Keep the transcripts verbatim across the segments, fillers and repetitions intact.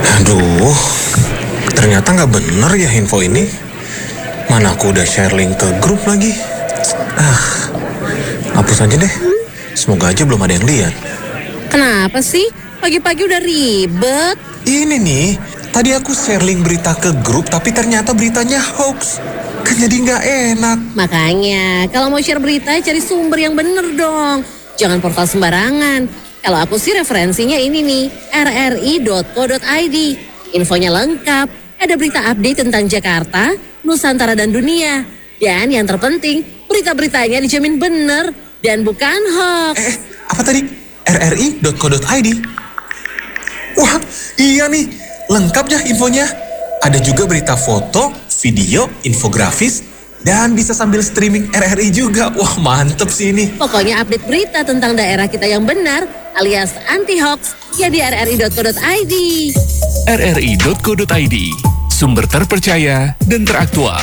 Aduh, ternyata nggak bener ya info ini. Mana aku udah share link ke grup lagi. Ah, hapus aja deh. Semoga aja belum ada yang lihat. Kenapa sih? Pagi-pagi udah ribet. Ini nih, tadi aku share link berita ke grup tapi ternyata beritanya hoax. Kan jadi nggak enak. Makanya, kalau mau share berita, cari sumber yang bener dong. Jangan portal sembarangan. Kalau aku sih referensinya ini nih, r r i dot co dot i d. Infonya lengkap, ada berita update tentang Jakarta, Nusantara dan dunia. Dan yang terpenting, berita-beritanya dijamin bener dan bukan hoax. Eh, apa tadi? r r i dot co dot i d. Wah, iya nih, lengkap ya infonya. Ada juga berita foto, video, infografis, dan bisa sambil streaming R R I juga. Wah, mantep sih ini. Pokoknya update berita tentang daerah kita yang benar alias anti-hoax ya di r r i dot co dot i d. r r i dot co dot i d, sumber terpercaya dan teraktual.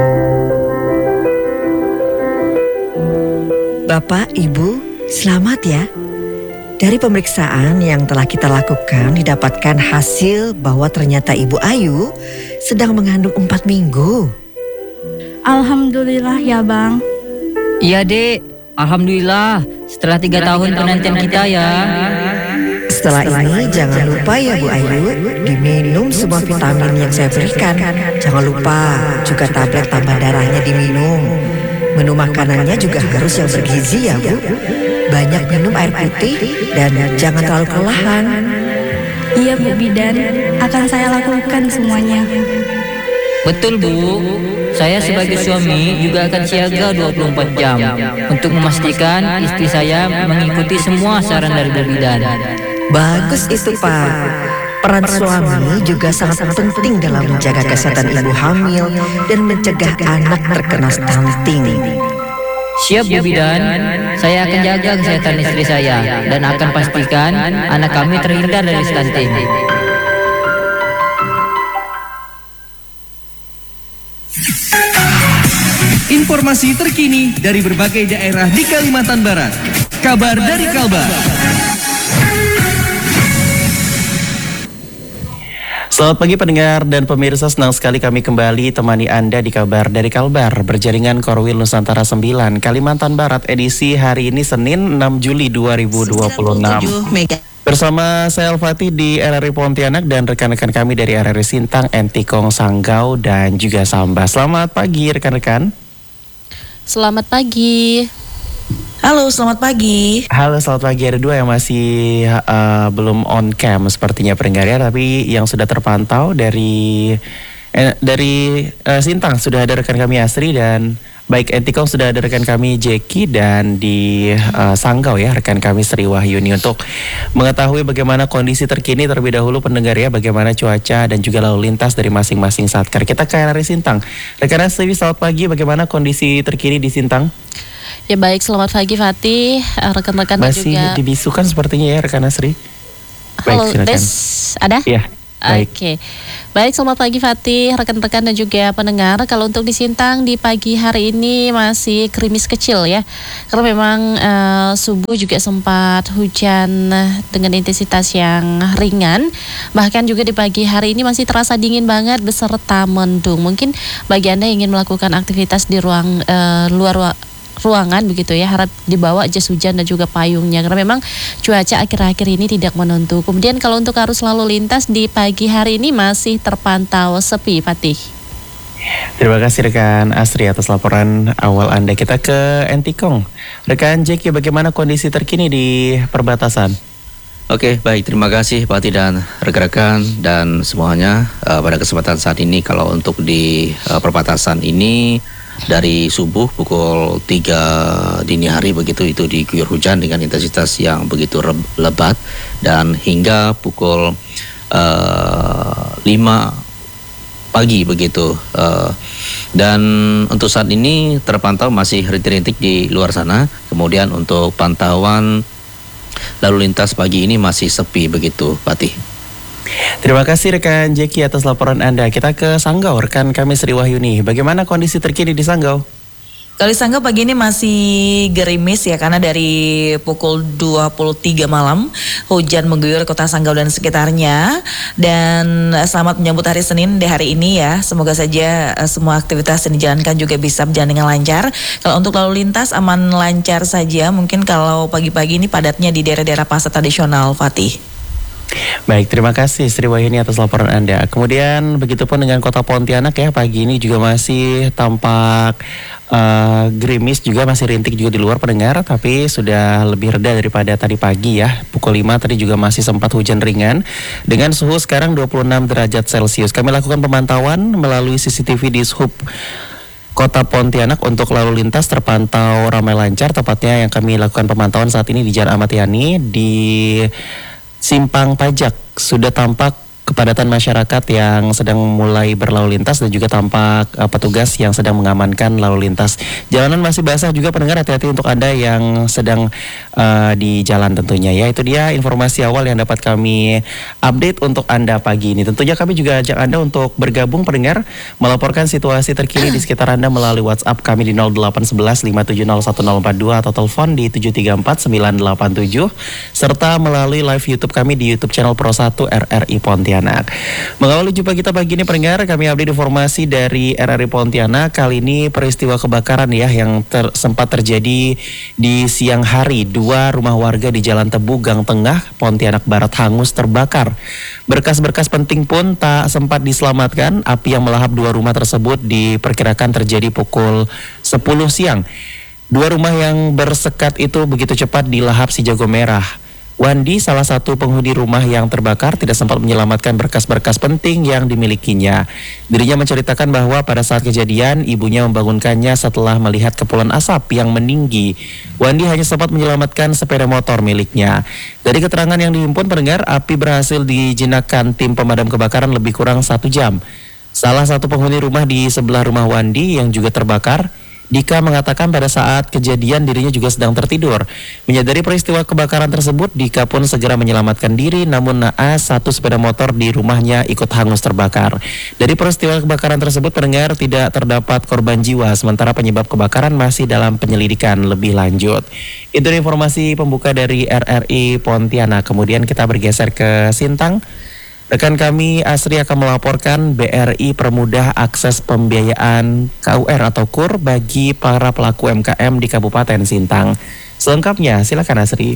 Bapak, Ibu, selamat ya. Dari pemeriksaan yang telah kita lakukan didapatkan hasil bahwa ternyata Ibu Ayu sedang mengandung empat minggu. Alhamdulillah ya Bang. Iya Dek, Alhamdulillah setelah tiga tahun penantian kita ya. Setelah ini jangan lupa ya Bu Ayu, diminum semua vitamin yang saya berikan. Jangan lupa juga tablet tambah darahnya diminum. Menu makanannya juga harus yang bergizi ya Bu. Banyak minum air putih dan jangan terlalu kelelahan. Iya Bu Bidan, akan saya lakukan semuanya. Betul Bu, saya sebagai suami juga akan siaga dua puluh empat jam untuk memastikan istri saya mengikuti semua saran dari Bu Bidan. Bagus itu Pak. Peran suami juga sangat penting dalam menjaga kesehatan ibu hamil dan mencegah anak terkena stunting. Siap Bu Bidan, saya akan jaga kesehatan istri saya dan akan pastikan anak kami terhindar dari stunting. Informasi terkini dari berbagai daerah di Kalimantan Barat. Kabar dari Kalbar. Selamat pagi pendengar dan pemirsa, senang sekali kami kembali temani Anda di Kabar dari Kalbar berjaringan Korwil Nusantara sembilan Kalimantan Barat edisi hari ini Senin enam Juli dua ribu dua puluh enam. Bersama saya Al-Fatih di R R I Pontianak dan rekan-rekan kami dari R R I Sintang, Entikong, Sanggau dan juga Samba. Selamat pagi rekan-rekan. Selamat pagi. Halo, selamat pagi. Halo, selamat pagi. Ada dua yang masih uh, belum on cam sepertinya pendengar ya, tapi yang sudah terpantau dari eh, dari uh, Sintang sudah ada rekan kami Asri, dan baik Entikong sudah ada rekan kami Jeki, dan di uh, Sanggau ya rekan kami Sri Wahyuni untuk mengetahui bagaimana kondisi terkini terlebih dahulu pendengar ya, bagaimana cuaca dan juga lalu lintas dari masing-masing satker. Kita ke R R I Sintang. Rekan Asri, selamat pagi. Bagaimana kondisi terkini di Sintang? Ya baik, selamat pagi Fatih, rekan-rekan dan juga... Masih dibisukan sepertinya ya rekan Asri. Halo baik, Des, ada? Iya. Baik. Oke, baik, selamat pagi Fatih, rekan-rekan dan juga pendengar. Kalau untuk di Sintang di pagi hari ini masih gerimis kecil ya, karena memang uh, subuh juga sempat hujan dengan intensitas yang ringan. Bahkan juga di pagi hari ini masih terasa dingin banget beserta mendung. Mungkin bagi Anda yang ingin melakukan aktivitas di ruang uh, luar ruangan begitu ya, harap dibawa jas hujan dan juga payungnya karena memang cuaca akhir-akhir ini tidak menentu. Kemudian kalau untuk arus lalu lintas di pagi hari ini masih terpantau sepi, Fatih. Terima kasih rekan Asri atas laporan awal Anda. Kita ke Entikong. Rekan Jeki, bagaimana kondisi terkini di perbatasan? Oke, baik, terima kasih Pak Ati dan rekan-rekan dan semuanya. Uh, pada kesempatan saat ini kalau untuk di uh, perbatasan ini dari subuh pukul tiga dini hari begitu itu diguyur hujan dengan intensitas yang begitu lebat, dan hingga pukul uh, lima pagi begitu. Uh, dan untuk saat ini terpantau masih rintik-rintik di luar sana. Kemudian untuk pantauan lalu lintas pagi ini masih sepi begitu, Fatih. Terima kasih rekan Jeki atas laporan Anda. Kita ke Sanggau, rekan kami Sri Wahyuni. Bagaimana kondisi terkini di Sanggau? Kali Sanggau pagi ini masih gerimis ya, karena dari pukul dua puluh tiga malam hujan mengguyur kota Sanggau dan sekitarnya. Dan selamat menyambut hari Senin di hari ini ya. Semoga saja uh, semua aktivitas yang dijalankan juga bisa berjalan dengan lancar. Kalau untuk lalu lintas aman lancar saja. Mungkin kalau pagi-pagi ini padatnya di daerah-daerah pasar tradisional, Fatih. Baik, terima kasih Sri Wahyuni atas laporan Anda. Kemudian begitupun dengan kota Pontianak ya, pagi ini juga masih tampak uh, gerimis, juga masih rintik juga di luar pendengar, tapi sudah lebih reda daripada tadi pagi ya. Pukul lima tadi juga masih sempat hujan ringan dengan suhu sekarang dua puluh enam derajat Celcius. Kami lakukan pemantauan melalui C C T V di Sub Kota Pontianak untuk lalu lintas terpantau ramai lancar, tepatnya yang kami lakukan pemantauan saat ini di Jalan Ahmad Yani di Simpang Pajak. Sudah tampak kepadatan masyarakat yang sedang mulai berlalu lintas dan juga tampak uh, petugas yang sedang mengamankan lalu lintas. Jalanan masih basah juga pendengar, hati-hati untuk Anda yang sedang uh, di jalan tentunya ya. Itu dia informasi awal yang dapat kami update untuk Anda pagi ini. Tentunya kami juga ajak Anda untuk bergabung pendengar, melaporkan situasi terkini di sekitar Anda melalui WhatsApp kami di nol delapan satu satu lima tujuh nol satu nol empat dua atau telepon di tujuh tiga empat sembilan delapan tujuh, serta melalui live YouTube kami di YouTube channel Pro satu R R I Pontianak. Mengawali jumpa kita pagi ini pendengar, kami update informasi dari R R I Pontianak. Kali ini peristiwa kebakaran ya yang ter, sempat terjadi di siang hari. Dua rumah warga di Jalan Tebu, Gang Tengah, Pontianak Barat hangus terbakar. Berkas-berkas penting pun tak sempat diselamatkan. Api yang melahap dua rumah tersebut diperkirakan terjadi pukul sepuluh siang. Dua rumah yang bersekat itu begitu cepat dilahap si jago merah. Wandi, salah satu penghuni rumah yang terbakar, tidak sempat menyelamatkan berkas-berkas penting yang dimilikinya. Dirinya menceritakan bahwa pada saat kejadian, ibunya membangunkannya setelah melihat kepulan asap yang meninggi. Wandi hanya sempat menyelamatkan sepeda motor miliknya. Dari keterangan yang dihimpun pendengar, api berhasil dijinakkan tim pemadam kebakaran lebih kurang satu jam. Salah satu penghuni rumah di sebelah rumah Wandi yang juga terbakar, Dika, mengatakan pada saat kejadian dirinya juga sedang tertidur. Menyadari peristiwa kebakaran tersebut, Dika pun segera menyelamatkan diri, namun naas satu sepeda motor di rumahnya ikut hangus terbakar. Dari peristiwa kebakaran tersebut pendengar, tidak terdapat korban jiwa, sementara penyebab kebakaran masih dalam penyelidikan lebih lanjut. Itu informasi pembuka dari R R I Pontianak. Kemudian kita bergeser ke Sintang. Rekan kami Asri akan melaporkan B R I permudah akses pembiayaan K U R atau K U R bagi para pelaku M K M di Kabupaten Sintang. Selengkapnya silakan Asri.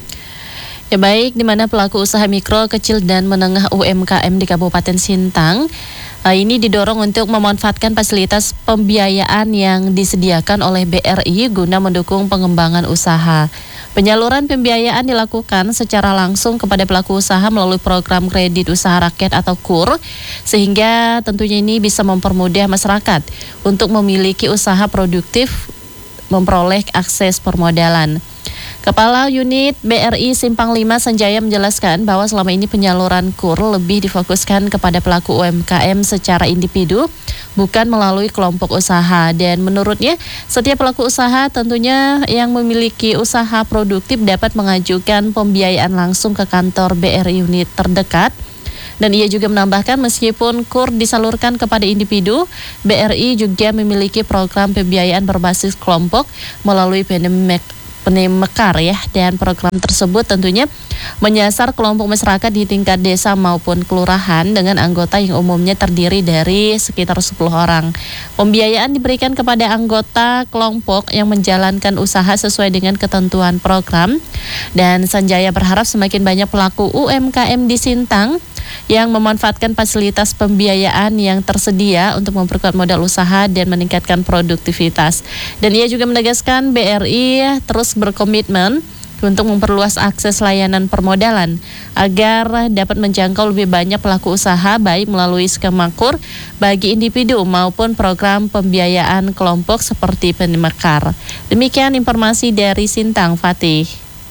Ya baik, di mana pelaku usaha mikro, kecil dan menengah U M K M di Kabupaten Sintang uh, ini didorong untuk memanfaatkan fasilitas pembiayaan yang disediakan oleh B R I guna mendukung pengembangan usaha. Penyaluran pembiayaan dilakukan secara langsung kepada pelaku usaha melalui program kredit usaha rakyat atau K U R, sehingga tentunya ini bisa mempermudah masyarakat untuk memiliki usaha produktif, memperoleh akses permodalan. Kepala Unit B R I Simpang lima Sanjaya menjelaskan bahwa selama ini penyaluran K U R lebih difokuskan kepada pelaku U M K M secara individu, bukan melalui kelompok usaha. Dan menurutnya, setiap pelaku usaha tentunya yang memiliki usaha produktif dapat mengajukan pembiayaan langsung ke kantor B R I unit terdekat. Dan ia juga menambahkan meskipun K U R disalurkan kepada individu, B R I juga memiliki program pembiayaan berbasis kelompok melalui Penemek Penemekar ya, dan program tersebut tentunya menyasar kelompok masyarakat di tingkat desa maupun kelurahan dengan anggota yang umumnya terdiri dari sekitar sepuluh orang. Pembiayaan diberikan kepada anggota kelompok yang menjalankan usaha sesuai dengan ketentuan program, dan Sanjaya berharap semakin banyak pelaku U M K M di Sintang yang memanfaatkan fasilitas pembiayaan yang tersedia untuk memperkuat modal usaha dan meningkatkan produktivitas. Dan ia juga menegaskan B R I terus berkomitmen untuk memperluas akses layanan permodalan agar dapat menjangkau lebih banyak pelaku usaha, baik melalui skema K U R bagi individu maupun program pembiayaan kelompok seperti Penemekar. Demikian informasi dari Sintang, Fatih.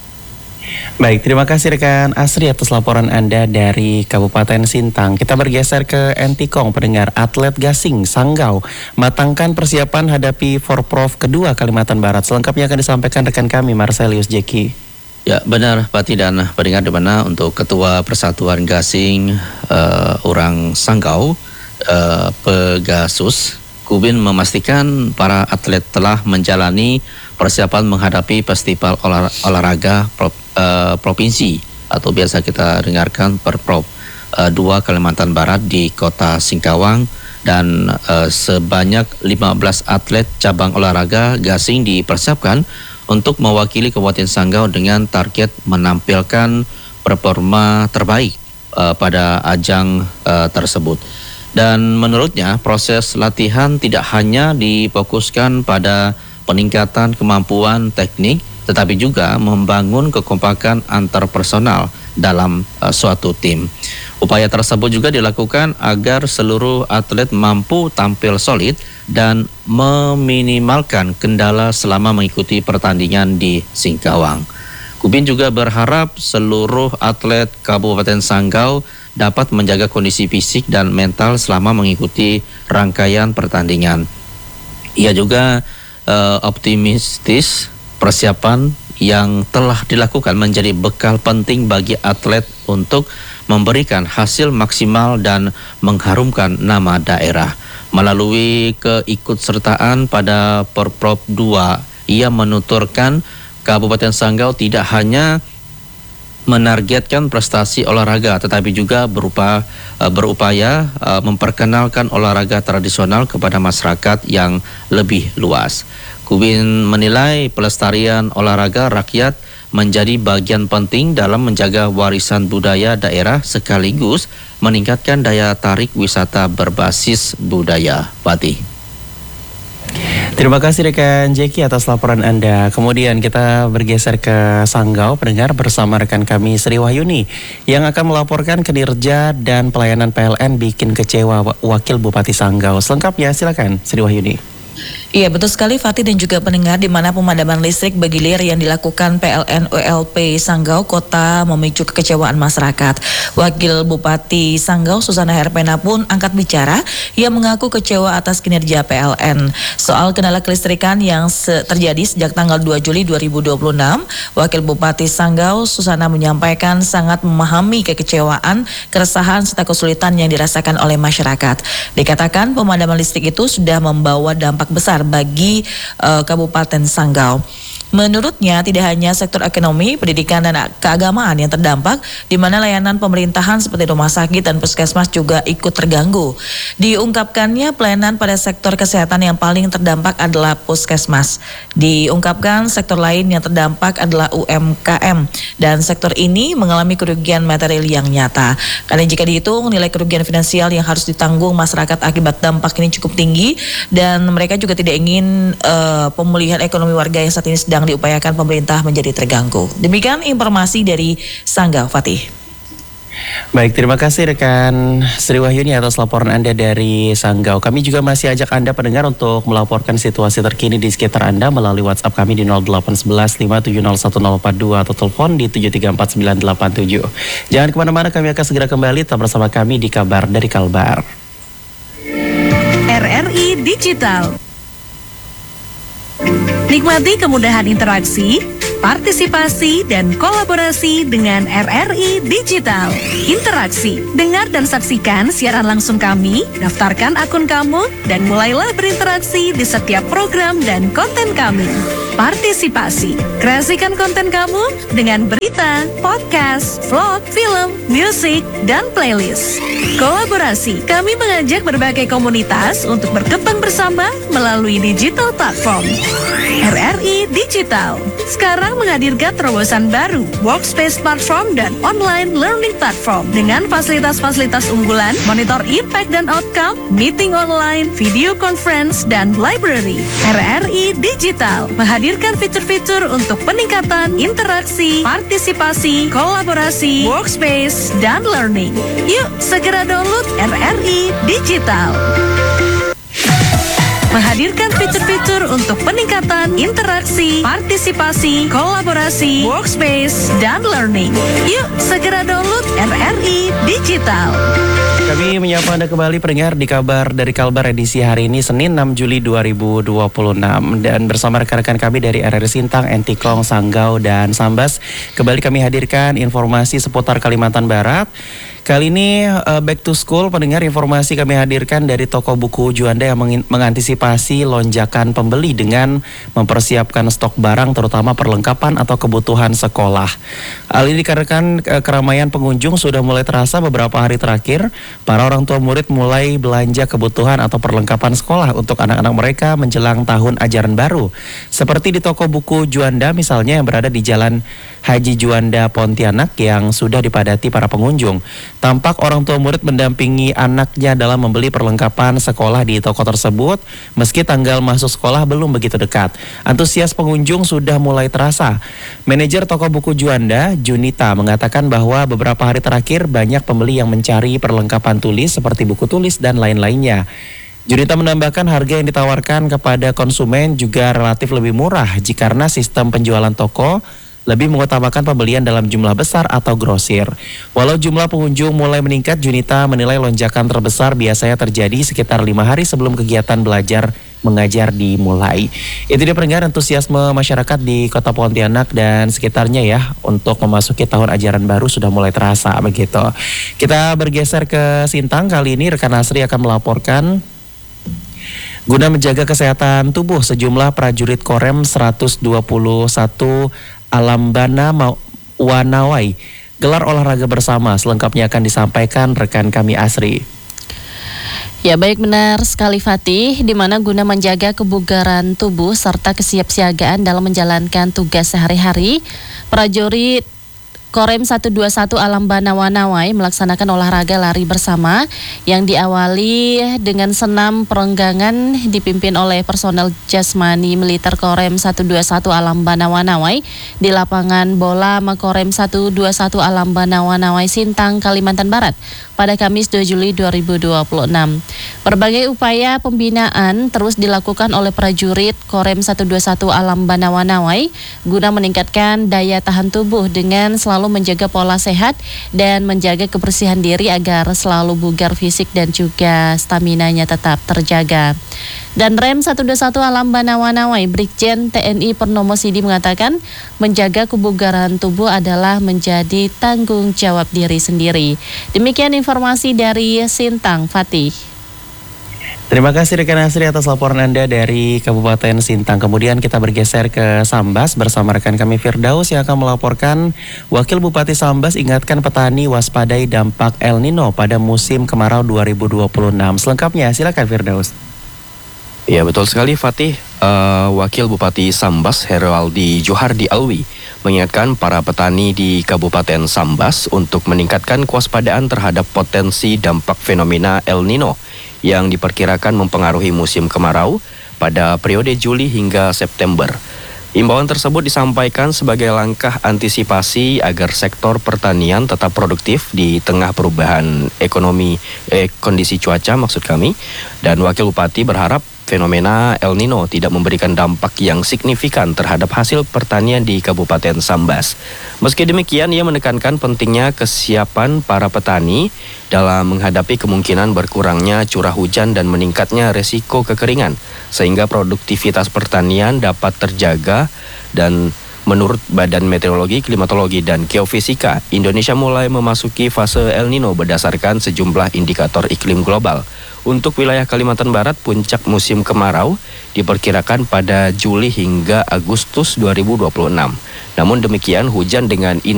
Baik, terima kasih rekan Asri atas laporan Anda dari Kabupaten Sintang. Kita bergeser ke Entikong, pendengar. Atlet gasing Sanggau matangkan persiapan hadapi Forprov kedua Kalimantan Barat. Selengkapnya akan disampaikan rekan kami Marcelius Jeki. Ya benar Pati dan pendengar, di mana untuk Ketua Persatuan Gasing uh, Orang Sanggau, uh, Pegasus Kubin memastikan para atlet telah menjalani persiapan menghadapi Festival Olah, Olahraga Pro, uh, Provinsi atau biasa kita dengarkan Perprov uh, dua Kalimantan Barat di Kota Singkawang, dan uh, sebanyak lima belas atlet cabang olahraga gasing dipersiapkan untuk mewakili Kabupaten Sanggau dengan target menampilkan performa terbaik uh, pada ajang uh, tersebut. Dan menurutnya proses latihan tidak hanya difokuskan pada peningkatan kemampuan teknik, tetapi juga membangun kekompakan antar personal dalam uh, suatu tim. Upaya tersebut juga dilakukan agar seluruh atlet mampu tampil solid dan meminimalkan kendala selama mengikuti pertandingan di Singkawang. Kubin juga berharap seluruh atlet Kabupaten Sanggau dapat menjaga kondisi fisik dan mental selama mengikuti rangkaian pertandingan. Ia juga uh, optimistis persiapan yang telah dilakukan menjadi bekal penting bagi atlet untuk memberikan hasil maksimal dan mengharumkan nama daerah. Melalui keikutsertaan pada Perprov dua, ia menuturkan Kabupaten Sanggau tidak hanya menargetkan prestasi olahraga, tetapi juga berupa uh, berupaya uh, memperkenalkan olahraga tradisional kepada masyarakat yang lebih luas. Kubin menilai pelestarian olahraga rakyat menjadi bagian penting dalam menjaga warisan budaya daerah sekaligus meningkatkan daya tarik wisata berbasis budaya. Fatih. Terima kasih rekan Jeki atas laporan Anda. Kemudian kita bergeser ke Sanggau, pendengar, bersama rekan kami Sri Wahyuni yang akan melaporkan kinerja dan pelayanan P L N bikin kecewa Wakil Bupati Sanggau. Selengkapnya silakan Sri Wahyuni. Iya, betul sekali Fatih dan juga pendengar, di mana pemadaman listrik bergilir yang dilakukan P L N U L P Sanggau Kota memicu kekecewaan masyarakat. Wakil Bupati Sanggau Susana Herpena pun angkat bicara. Ia mengaku kecewa atas kinerja P L N. Soal kendala kelistrikan yang se- terjadi sejak tanggal dua Juli dua ribu dua puluh enam, Wakil Bupati Sanggau Susana menyampaikan sangat memahami kekecewaan, keresahan serta kesulitan yang dirasakan oleh masyarakat. Dikatakan pemadaman listrik itu sudah membawa dampak besar bagi uh, Kabupaten Sanggau. Menurutnya tidak hanya sektor ekonomi, pendidikan dan keagamaan yang terdampak, di mana layanan pemerintahan seperti rumah sakit dan puskesmas juga ikut terganggu. Diungkapkannya pelayanan pada sektor kesehatan yang paling terdampak adalah puskesmas. Diungkapkan sektor lain yang terdampak adalah U M K M, dan sektor ini mengalami kerugian material yang nyata. Karena jika dihitung nilai kerugian finansial yang harus ditanggung masyarakat akibat dampak ini cukup tinggi, dan mereka juga tidak ingin uh, pemulihan ekonomi warga yang saat ini sedang diupayakan pemerintah menjadi terganggu. Demikian informasi dari Sanggau, Fatih. Baik, terima kasih rekan Sri Wahyuni atas laporan Anda dari Sanggau. Kami juga masih ajak Anda pendengar untuk melaporkan situasi terkini di sekitar Anda melalui WhatsApp kami di nol delapan satu satu lima tujuh nol satu nol empat dua atau telepon di tujuh tiga empat sembilan delapan tujuh. Jangan kemana-mana, kami akan segera kembali tetap bersama kami di Kabar dari Kalbar. R R I Digital. Nikmati kemudahan interaksi, partisipasi, dan kolaborasi dengan R R I Digital. Interaksi, dengar dan saksikan siaran langsung kami, daftarkan akun kamu, dan mulailah berinteraksi di setiap program dan konten kami. Partisipasi, kreasikan konten kamu dengan berita, podcast, vlog, film, musik, dan playlist. Kolaborasi, kami mengajak berbagai komunitas untuk berkembang bersama melalui digital platform. R R I Digital sekarang menghadirkan terobosan baru, workspace platform dan online learning platform dengan fasilitas-fasilitas unggulan, monitor impact dan outcome, meeting online, video conference, dan library. R R I Digital menghadirkan fitur-fitur untuk peningkatan interaksi, partisipasi, kolaborasi, workspace, dan learning. Yuk segera download R R I Digital. Menghadirkan fitur-fitur untuk peningkatan interaksi, partisipasi, kolaborasi, workspace, dan learning. Yuk segera download R R I Digital. Kami menyapa Anda kembali pendengar di Kabar dari Kalbar edisi hari ini Senin enam Juli dua ribu dua puluh enam, dan bersama rekan-rekan kami dari R R I Sintang, Entikong, Sanggau, dan Sambas kembali kami hadirkan informasi seputar Kalimantan Barat. Kali ini uh, back to school, pendengar, informasi kami hadirkan dari toko buku Juanda yang meng- mengantisipasi lonjakan pembeli dengan mempersiapkan stok barang terutama perlengkapan atau kebutuhan sekolah. Hal ini dikarenakan uh, keramaian pengunjung sudah mulai terasa beberapa hari terakhir. Para orang tua murid mulai belanja kebutuhan atau perlengkapan sekolah untuk anak-anak mereka menjelang tahun ajaran baru. Seperti di toko buku Juanda misalnya yang berada di Jalan Haji Juanda Pontianak yang sudah dipadati para pengunjung. Tampak orang tua murid mendampingi anaknya dalam membeli perlengkapan sekolah di toko tersebut meski tanggal masuk sekolah belum begitu dekat. Antusias pengunjung sudah mulai terasa. Manajer toko buku Juanda, Junita, mengatakan bahwa beberapa hari terakhir banyak pembeli yang mencari perlengkapan tulis seperti buku tulis dan lain-lainnya. Junita menambahkan harga yang ditawarkan kepada konsumen juga relatif lebih murah jika karena sistem penjualan toko lebih mengutamakan pembelian dalam jumlah besar atau grosir. Walau jumlah pengunjung mulai meningkat, Junita menilai lonjakan terbesar biasanya terjadi sekitar lima hari sebelum kegiatan belajar mengajar dimulai. Itu dia pendengar, antusiasme masyarakat di Kota Pontianak dan sekitarnya ya untuk memasuki tahun ajaran baru sudah mulai terasa begitu. Kita bergeser ke Sintang, kali ini rekan Asri akan melaporkan guna menjaga kesehatan tubuh sejumlah prajurit Korem seratus dua puluh satu Alambana Wanawai gelar olahraga bersama. Selengkapnya akan disampaikan rekan kami Asri. Ya, baik, benar sekali Fatih, di mana guna menjaga kebugaran tubuh serta kesiapsiagaan dalam menjalankan tugas sehari-hari, prajurit Korem seratus dua puluh satu Alambana Wanawai melaksanakan olahraga lari bersama yang diawali dengan senam perenggangan dipimpin oleh personel jasmani militer Korem seratus dua puluh satu Alambana Wanawai di lapangan bola Makorem seratus dua puluh satu Alambana Wanawai Sintang, Kalimantan Barat pada Kamis dua Juli dua ribu dua puluh enam. Berbagai upaya pembinaan terus dilakukan oleh prajurit Korem seratus dua puluh satu Alambana Wanawai guna meningkatkan daya tahan tubuh dengan selalu menjaga pola sehat dan menjaga kebersihan diri agar selalu bugar fisik dan juga staminanya tetap terjaga. Dan Rem seratus dua puluh satu Alambana Wanawai Brigjen T N I Purnomo Sidi mengatakan menjaga kebugaran tubuh adalah menjadi tanggung jawab diri sendiri. Demikian informasi dari Sintang, Fatih. Terima kasih rekan Asri atas laporan Anda dari Kabupaten Sintang. Kemudian kita bergeser ke Sambas bersama rekan kami Firdaus yang akan melaporkan Wakil Bupati Sambas ingatkan petani waspadai dampak El Nino pada musim kemarau dua ribu dua puluh enam. Selengkapnya silakan Firdaus. Ya, betul sekali Fatih. Uh, Wakil Bupati Sambas Herwaldi Johardi Alwi mengingatkan para petani di Kabupaten Sambas untuk meningkatkan kewaspadaan terhadap potensi dampak fenomena El Nino yang diperkirakan mempengaruhi musim kemarau pada periode Juli hingga September. Imbauan tersebut disampaikan sebagai langkah antisipasi agar sektor pertanian tetap produktif di tengah perubahan ekonomi eh, kondisi cuaca maksud kami. Dan Wakil Bupati berharap fenomena El Nino tidak memberikan dampak yang signifikan terhadap hasil pertanian di Kabupaten Sambas. Meski demikian, ia menekankan pentingnya kesiapan para petani dalam menghadapi kemungkinan berkurangnya curah hujan dan meningkatnya resiko kekeringan, sehingga produktivitas pertanian dapat terjaga. Dan menurut Badan Meteorologi, Klimatologi, dan Geofisika, Indonesia mulai memasuki fase El Nino berdasarkan sejumlah indikator iklim global. Untuk wilayah Kalimantan Barat, puncak musim kemarau diperkirakan pada Juli hingga Agustus dua ribu dua puluh enam. Namun demikian, hujan dengan